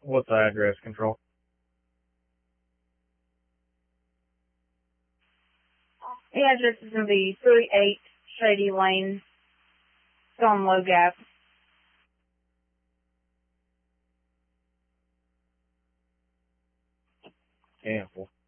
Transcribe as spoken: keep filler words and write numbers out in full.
What's the address, Control? The address is going to be three eight Shady Lane, Stone Low Gap. Cancel.